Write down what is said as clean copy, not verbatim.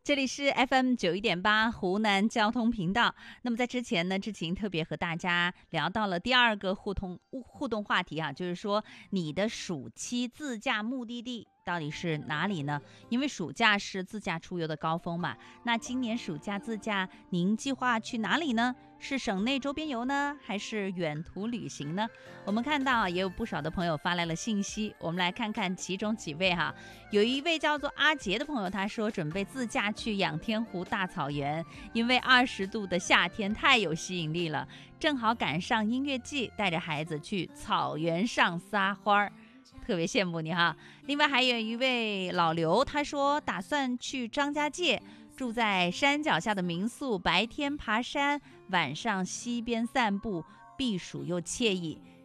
这里是 FM91.8 湖南交通频道。那么在之前呢，志晴特别和大家聊到了第二个互动话题啊，就是说你的暑期自驾目的地到底是哪里呢？因为暑假是自驾出游的高峰嘛。那今年暑假自驾，您计划去哪里呢？是省内周边游呢，还是远途旅行呢？我们看到也有不少的朋友发来了信息，我们来看看其中几位哈。有一位叫做阿杰的朋友，他说准备自驾去仰天湖大草原，因为20度的夏天太有吸引力了，正好赶上音乐季，带着孩子去草原上撒欢，特别羡慕你哈。另外还有一位老刘，他说打算去张家界，住在山脚下的民宿，白天爬山，晚上溪边散步，避暑又惬意。